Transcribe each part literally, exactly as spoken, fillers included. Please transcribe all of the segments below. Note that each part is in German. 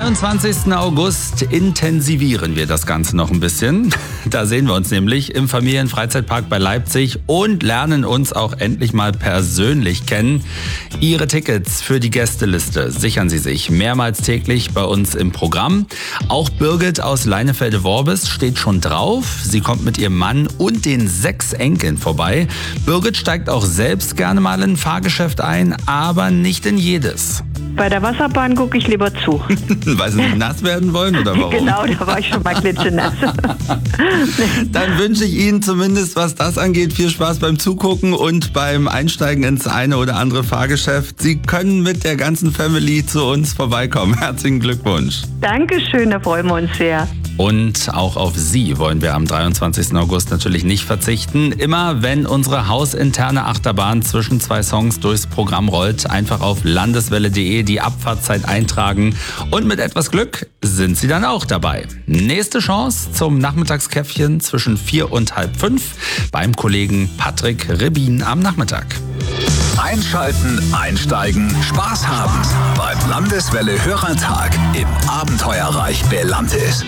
dreiundzwanzigsten August intensivieren wir das Ganze noch ein bisschen. Da sehen wir uns nämlich im Familienfreizeitpark bei Leipzig und lernen uns auch endlich mal persönlich kennen. Ihre Tickets für die Gästeliste sichern Sie sich mehrmals täglich bei uns im Programm. Auch Birgit aus Leinefelde-Worbis steht schon drauf. Sie kommt mit ihrem Mann und den sechs Enkeln vorbei. Birgit steigt auch selbst gerne mal in ein Fahrgeschäft ein, aber nicht in jedes. Bei der Wasserbahn gucke ich lieber zu. Weil Sie nicht nass werden wollen oder warum? Genau, da war ich schon mal klitschenass. Dann wünsche ich Ihnen zumindest, was das angeht, viel Spaß beim Zugucken und beim Einsteigen ins eine oder andere Fahrgeschäft. Sie können mit der ganzen Family zu uns vorbeikommen. Herzlichen Glückwunsch. Dankeschön, da freuen wir uns sehr. Und auch auf Sie wollen wir am dreiundzwanzigsten August natürlich nicht verzichten. Immer wenn unsere hausinterne Achterbahn zwischen zwei Songs durchs Programm rollt, einfach auf landeswelle punkt de die Abfahrtzeit eintragen und mit etwas Glück sind Sie dann auch dabei. Nächste Chance zum Nachmittagskäffchen zwischen vier und halb fünf beim Kollegen Patrick Rebin am Nachmittag. Einschalten, einsteigen, Spaß haben beim Landeswelle Hörertag im Abenteuerreich Belantis.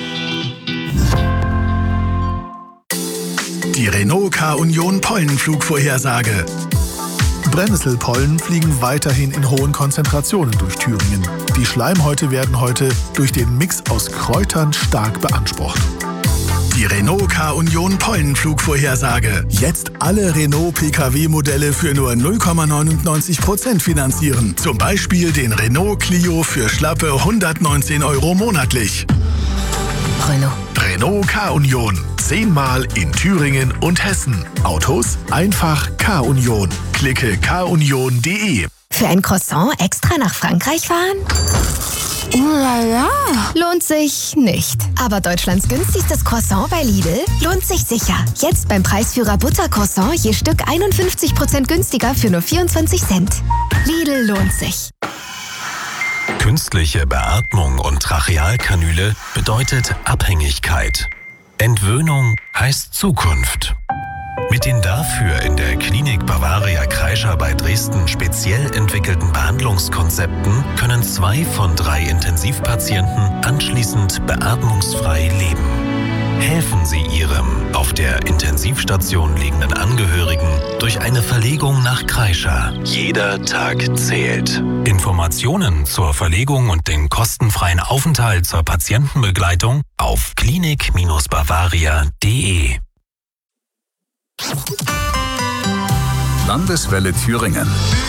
Die Renault K-Union Pollenflugvorhersage. Brennnesselpollen fliegen weiterhin in hohen Konzentrationen durch Thüringen. Die Schleimhäute werden heute durch den Mix aus Kräutern stark beansprucht. Die Renault K-Union Pollenflugvorhersage. Jetzt alle Renault-P K W-Modelle für nur null Komma neunundneunzig Prozent finanzieren. Zum Beispiel den Renault Clio für schlappe hundertneunzehn Euro monatlich. Renault. Renault K-Union. Zehnmal in Thüringen und Hessen. Autos einfach K-Union. Klicke k union punkt de. Für ein Croissant extra nach Frankreich fahren? Ulala. Lohnt sich nicht. Aber Deutschlands günstigstes Croissant bei Lidl lohnt sich sicher. Jetzt beim Preisführer Buttercroissant je Stück einundfünfzig Prozent günstiger für nur vierundzwanzig Cent. Lidl lohnt sich. Künstliche Beatmung und Trachealkanüle bedeutet Abhängigkeit. Entwöhnung heißt Zukunft. Mit den dafür in der Klinik Bavaria Kreischer bei Dresden speziell entwickelten Behandlungskonzepten können zwei von drei Intensivpatienten anschließend beatmungsfrei leben. Helfen Sie Ihrem auf der Intensivstation liegenden Angehörigen durch eine Verlegung nach Kreischer. Jeder Tag zählt. Informationen zur Verlegung und den kostenfreien Aufenthalt zur Patientenbegleitung auf klinik Bavaria punkt de. Landeswelle Thüringen.